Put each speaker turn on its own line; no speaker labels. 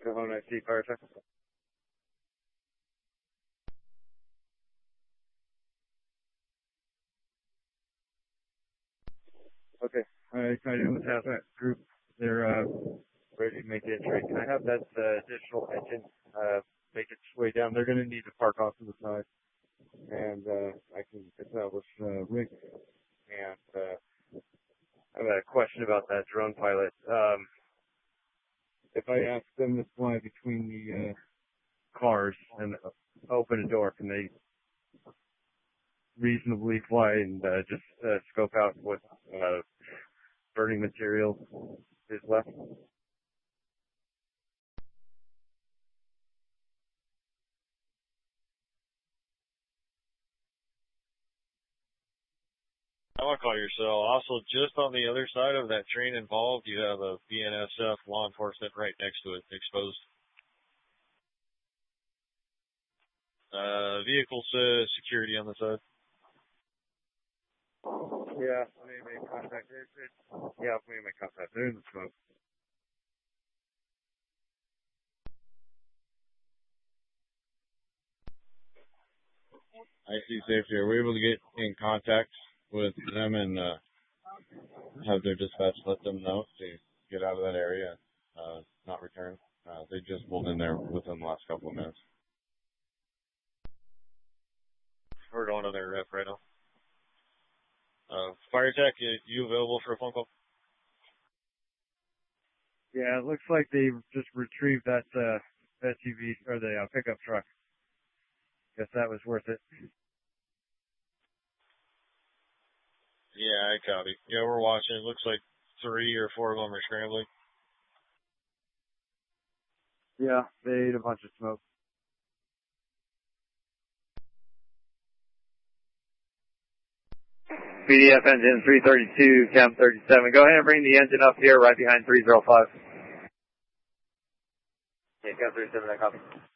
Kahona IT Fire Tech. Okay. I tried in with that group. They're ready to make the entry. Can I have that additional engine make its way down? They're going to need to park off to the side, and I can establish rig. And I have a question about that drone pilot. If I ask them to fly between the cars and open a door, can they reasonably fly and just scope out what burning material is left?
I want to call your cell. Also, just on the other side of that train involved, you have a BNSF law enforcement right next to it, exposed. Vehicle says security on the side.
Yeah, let me make contact. Yeah, let me make contact. They're in the smoke.
I see safety. Are we able to get in contact with them and have their dispatch let them know to get out of that area and not return? They just pulled in there within the last couple of minutes. We're going on their rep right now. Fire Tech, you available for a phone call?
Yeah, it looks like they just retrieved that SUV or the pickup truck. Guess that was worth it.
Yeah, I copy. Yeah, we're watching. It looks like 3 or 4 of them are scrambling.
Yeah, they ate a bunch of smoke. PDF engine 332, Chem 37. Go ahead and bring the engine up here right behind 305. Okay, Chem 37, I copy.